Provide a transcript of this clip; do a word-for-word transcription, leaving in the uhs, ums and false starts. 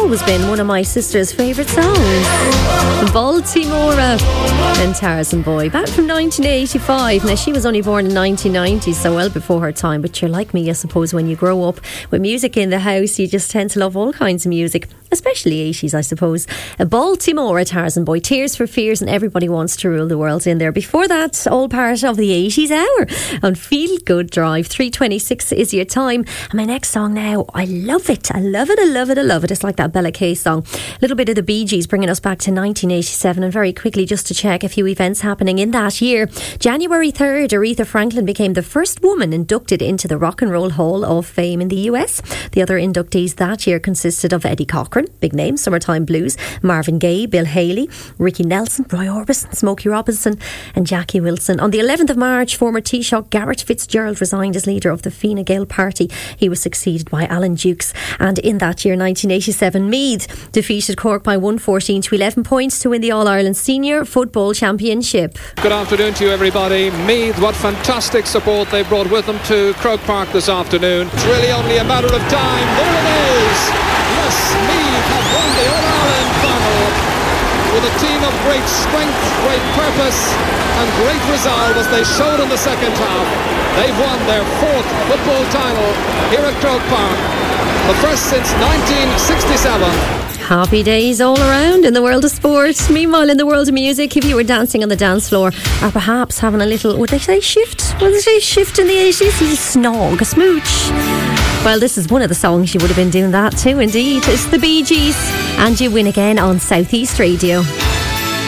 always been one of my sister's favourite songs. Baltimora and Tarzan Boy, back from nineteen eighty-five. Now, she was only born in nineteen ninety, so well before her time, but you're like me, I suppose. When you grow up with music in the house, you just tend to love all kinds of music, especially eighties, I suppose. Baltimora, Tarzan Boy, Tears for Fears, and Everybody Wants to Rule the World in there. Before that, all part of the eighties hour on Feel Good Drive. three twenty-six is your time. And my next song now, I love it. I love it, I love it, I love it. It's like that Bella Kay song. A little bit of the Bee Gees bringing us back to nineteen eighty-seven. And very quickly, just to check a few events happening in that year. January third, Aretha Franklin became the first woman inducted into the Rock and Roll Hall of Fame in the U S. The other inductees that year consisted of Eddie Cochran, big name, Summertime Blues, Marvin Gaye, Bill Haley, Ricky Nelson, Roy Orbison, Smokey Robinson and Jackie Wilson. On the eleventh of March, former Taoiseach Garrett Fitzgerald resigned as leader of the Fine Gael party. He was succeeded by Alan Dukes. And in that year, nineteen eighty-seven, Meath defeated Cork by one fourteen to eleven points to win the All-Ireland Senior Football Championship. Good afternoon to you, everybody. Meath, what fantastic support they brought with them to Croke Park this afternoon. It's really only a matter of time. There it is. Yes, Meath have won the All-Ireland final with a team of great strength, great purpose and great resolve, as they showed in the second half. They've won their fourth football title here at Croke Park, the first since nineteen sixty-seven. Happy days all around in the world of sport. Meanwhile, in the world of music, if you were dancing on the dance floor, or perhaps having a little, would they say shift? Would they say shift in the eighties? A snog, a smooch. Well, this is one of the songs you would have been doing that too, indeed. It's the Bee Gees, and you win again on South East Radio.